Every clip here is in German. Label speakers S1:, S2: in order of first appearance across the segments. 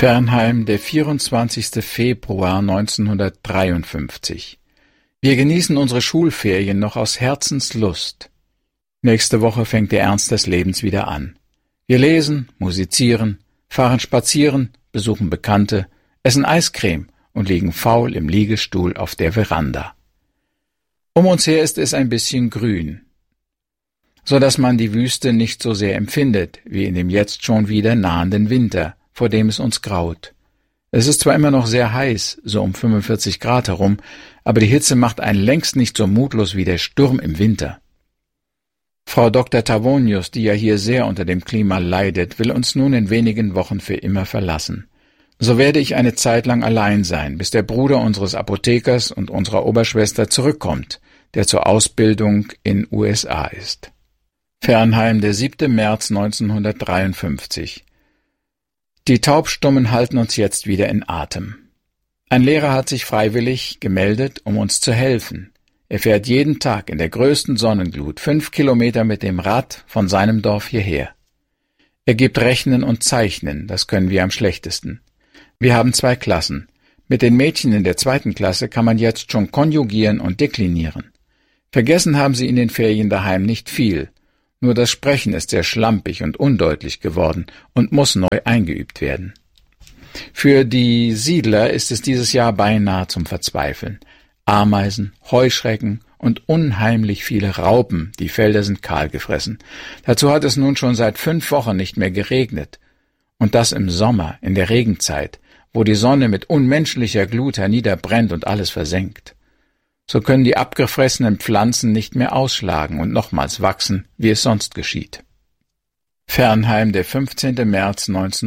S1: Fernheim, der 24. Februar 1953. Wir genießen unsere Schulferien noch aus Herzenslust. Nächste Woche fängt der Ernst des Lebens wieder an. Wir lesen, musizieren, fahren spazieren, besuchen Bekannte, essen Eiscreme und liegen faul im Liegestuhl auf der Veranda. Um uns her ist es ein bisschen grün, so dass man die Wüste nicht so sehr empfindet wie in dem jetzt schon wieder nahenden Winter, vor dem es uns graut. Es ist zwar immer noch sehr heiß, so um 45 Grad herum, aber die Hitze macht einen längst nicht so mutlos wie der Sturm im Winter. Frau Dr. Tavonius, die ja hier sehr unter dem Klima leidet, will uns nun in wenigen Wochen für immer verlassen. So werde ich eine Zeit lang allein sein, bis der Bruder unseres Apothekers und unserer Oberschwester zurückkommt, der zur Ausbildung in USA ist. Fernheim, der 7. März 1953. Die Taubstummen halten uns jetzt wieder in Atem. Ein Lehrer hat sich freiwillig gemeldet, um uns zu helfen. Er fährt jeden Tag in der größten Sonnenglut 5 Kilometer mit dem Rad von seinem Dorf hierher. Er gibt Rechnen und Zeichnen, das können wir am schlechtesten. Wir haben 2 Klassen. Mit den Mädchen in der 2. Klasse kann man jetzt schon konjugieren und deklinieren. Vergessen haben sie in den Ferien daheim nicht viel. Nur das Sprechen ist sehr schlampig und undeutlich geworden und muss neu eingeübt werden. Für die Siedler ist es dieses Jahr beinahe zum Verzweifeln. Ameisen, Heuschrecken und unheimlich viele Raupen, die Felder sind kahl gefressen. Dazu hat es nun schon seit 5 Wochen nicht mehr geregnet. Und das im Sommer, in der Regenzeit, wo die Sonne mit unmenschlicher Glut herniederbrennt und alles versenkt. So können die abgefressenen Pflanzen nicht mehr ausschlagen und nochmals wachsen, wie es sonst geschieht. Fernheim, der 15. März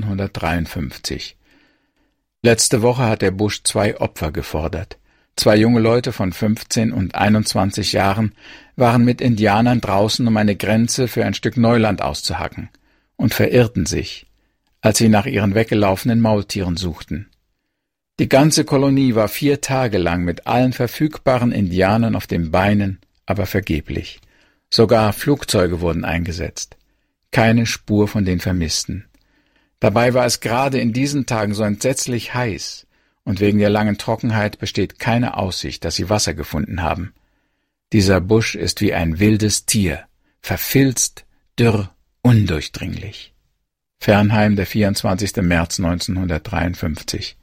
S1: 1953. Letzte Woche hat der Busch 2 Opfer gefordert. 2 junge Leute von 15 und 21 Jahren waren mit Indianern draußen, um eine Grenze für ein Stück Neuland auszuhacken, und verirrten sich, als sie nach ihren weggelaufenen Maultieren suchten. Die ganze Kolonie war 4 Tage lang mit allen verfügbaren Indianern auf den Beinen, aber vergeblich. Sogar Flugzeuge wurden eingesetzt. Keine Spur von den Vermissten. Dabei war es gerade in diesen Tagen so entsetzlich heiß, und wegen der langen Trockenheit besteht keine Aussicht, dass sie Wasser gefunden haben. Dieser Busch ist wie ein wildes Tier, verfilzt, dürr, undurchdringlich. Fernheim, der 24. März 1953.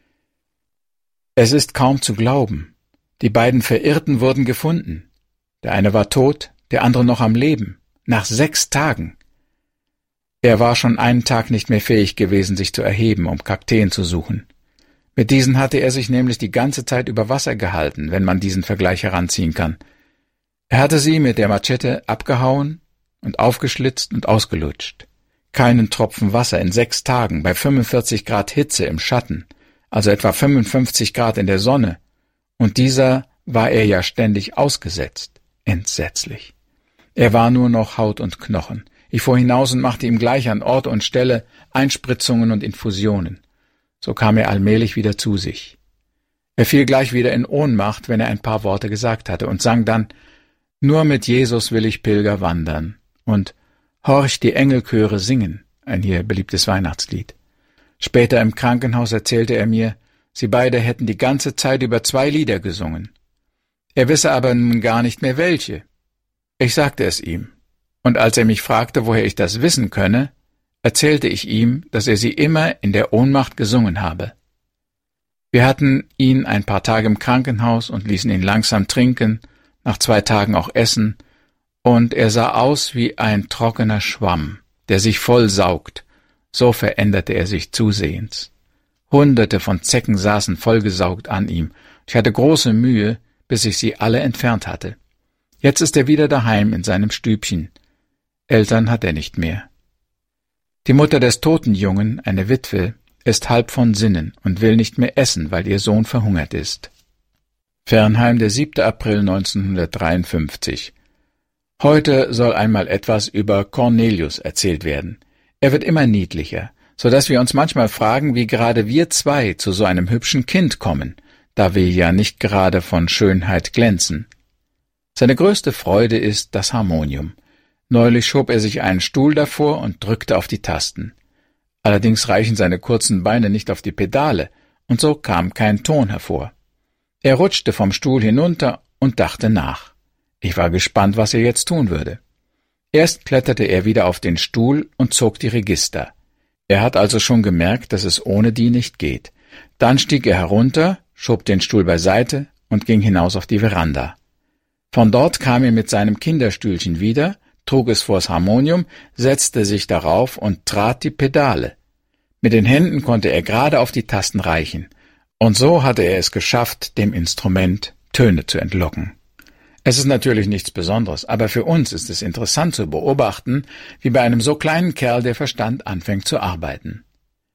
S1: Es ist kaum zu glauben. Die beiden Verirrten wurden gefunden. Der eine war tot, der andere noch am Leben. Nach 6 Tagen. Er war schon einen Tag nicht mehr fähig gewesen, sich zu erheben, um Kakteen zu suchen. Mit diesen hatte er sich nämlich die ganze Zeit über Wasser gehalten, wenn man diesen Vergleich heranziehen kann. Er hatte sie mit der Machete abgehauen und aufgeschlitzt und ausgelutscht. Keinen Tropfen Wasser in 6 Tagen bei 45 Grad Hitze im Schatten, also etwa 55 Grad in der Sonne, und dieser war er ja ständig ausgesetzt. Entsetzlich. Er war nur noch Haut und Knochen. Ich fuhr hinaus und machte ihm gleich an Ort und Stelle Einspritzungen und Infusionen. So kam er allmählich wieder zu sich. Er fiel gleich wieder in Ohnmacht, wenn er ein paar Worte gesagt hatte, und sang dann: »Nur mit Jesus will ich Pilger wandern« und »Horch, die Engelchöre singen«, ein hier beliebtes Weihnachtslied. Später im Krankenhaus erzählte er mir, sie beide hätten die ganze Zeit über 2 Lieder gesungen. Er wisse aber nun gar nicht mehr welche. Ich sagte es ihm, und als er mich fragte, woher ich das wissen könne, erzählte ich ihm, dass er sie immer in der Ohnmacht gesungen habe. Wir hatten ihn ein paar Tage im Krankenhaus und ließen ihn langsam trinken, nach 2 Tagen auch essen, und er sah aus wie ein trockener Schwamm, der sich vollsaugt. So veränderte er sich zusehends. Hunderte von Zecken saßen vollgesaugt an ihm. Ich hatte große Mühe, bis ich sie alle entfernt hatte. Jetzt ist er wieder daheim in seinem Stübchen. Eltern hat er nicht mehr. Die Mutter des toten Jungen, eine Witwe, ist halb von Sinnen und will nicht mehr essen, weil ihr Sohn verhungert ist. Fernheim, der 7. April 1953. Heute soll einmal etwas über Cornelius erzählt werden. Er wird immer niedlicher, so dass wir uns manchmal fragen, wie gerade wir 2 zu so einem hübschen Kind kommen, da wir ja nicht gerade von Schönheit glänzen. Seine größte Freude ist das Harmonium. Neulich schob er sich einen Stuhl davor und drückte auf die Tasten. Allerdings reichen seine kurzen Beine nicht auf die Pedale, und so kam kein Ton hervor. Er rutschte vom Stuhl hinunter und dachte nach. Ich war gespannt, was er jetzt tun würde. Erst kletterte er wieder auf den Stuhl und zog die Register. Er hat also schon gemerkt, dass es ohne die nicht geht. Dann stieg er herunter, schob den Stuhl beiseite und ging hinaus auf die Veranda. Von dort kam er mit seinem Kinderstühlchen wieder, trug es vors Harmonium, setzte sich darauf und trat die Pedale. Mit den Händen konnte er gerade auf die Tasten reichen, und so hatte er es geschafft, dem Instrument Töne zu entlocken. Es ist natürlich nichts Besonderes, aber für uns ist es interessant zu beobachten, wie bei einem so kleinen Kerl der Verstand anfängt zu arbeiten.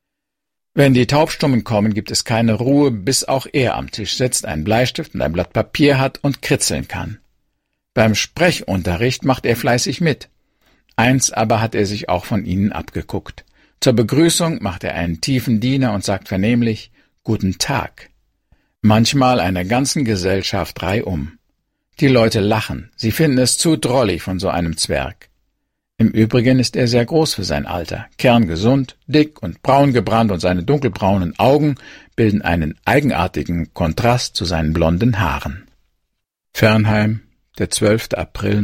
S1: Wenn die Taubstummen kommen, gibt es keine Ruhe, bis auch er am Tisch sitzt, einen Bleistift und ein Blatt Papier hat und kritzeln kann. Beim Sprechunterricht macht er fleißig mit. Eins aber hat er sich auch von ihnen abgeguckt. Zur Begrüßung macht er einen tiefen Diener und sagt vernehmlich »Guten Tag«. Manchmal einer ganzen Gesellschaft reihum. Die Leute lachen, sie finden es zu drollig von so einem Zwerg. Im Übrigen ist er sehr groß für sein Alter, kerngesund, dick und braun gebrannt, und seine dunkelbraunen Augen bilden einen eigenartigen Kontrast zu seinen blonden Haaren. Fernheim, der 12. April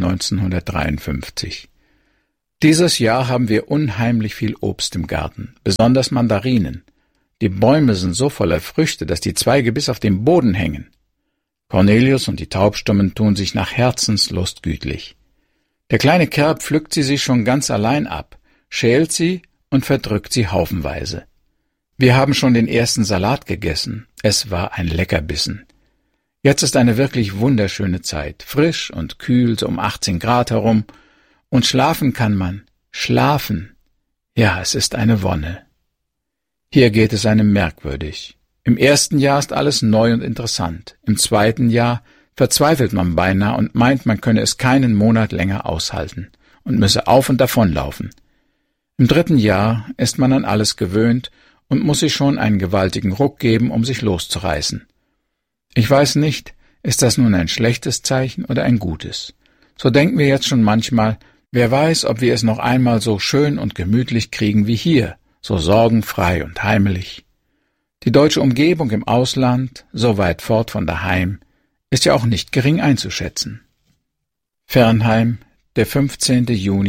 S1: 1953. Dieses Jahr haben wir unheimlich viel Obst im Garten, besonders Mandarinen. Die Bäume sind so voller Früchte, dass die Zweige bis auf den Boden hängen. Cornelius und die Taubstummen tun sich nach Herzenslust gütlich. Der kleine Kerl pflückt sie sich schon ganz allein ab, schält sie und verdrückt sie haufenweise. Wir haben schon den ersten Salat gegessen. Es war ein Leckerbissen. Jetzt ist eine wirklich wunderschöne Zeit, frisch und kühl, so um 18 Grad herum. Und schlafen kann man. Schlafen. Ja, es ist eine Wonne. Hier geht es einem merkwürdig. Im ersten Jahr ist alles neu und interessant. Im zweiten Jahr verzweifelt man beinahe und meint, man könne es keinen Monat länger aushalten und müsse auf und davonlaufen. Im dritten Jahr ist man an alles gewöhnt und muss sich schon einen gewaltigen Ruck geben, um sich loszureißen. Ich weiß nicht, ist das nun ein schlechtes Zeichen oder ein gutes? So denken wir jetzt schon manchmal, wer weiß, ob wir es noch einmal so schön und gemütlich kriegen wie hier, so sorgenfrei und heimelig. Die deutsche Umgebung im Ausland, so weit fort von daheim, ist ja auch nicht gering einzuschätzen. Fernheim, der 15. Juni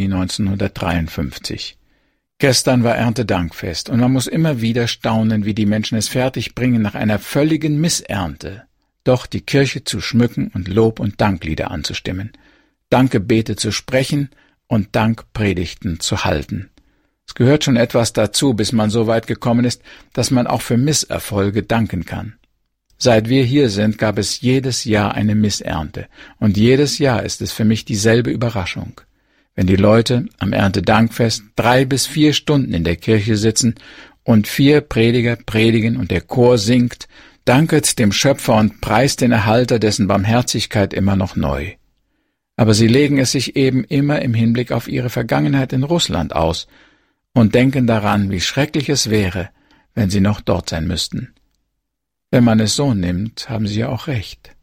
S1: 1953. Gestern war Erntedankfest und man muss immer wieder staunen, wie die Menschen es fertigbringen, nach einer völligen Missernte doch die Kirche zu schmücken und Lob- und Danklieder anzustimmen, Dankgebete zu sprechen und Dankpredigten zu halten. Es gehört schon etwas dazu, bis man so weit gekommen ist, dass man auch für Misserfolge danken kann. Seit wir hier sind, gab es jedes Jahr eine Missernte, und jedes Jahr ist es für mich dieselbe Überraschung. Wenn die Leute am Erntedankfest 3 bis 4 Stunden in der Kirche sitzen und 4 Prediger predigen und der Chor singt, danket dem Schöpfer und preist den Erhalter, dessen Barmherzigkeit immer noch neu. Aber sie legen es sich eben immer im Hinblick auf ihre Vergangenheit in Russland aus und denken daran, wie schrecklich es wäre, wenn sie noch dort sein müssten. Wenn man es so nimmt, haben sie ja auch recht.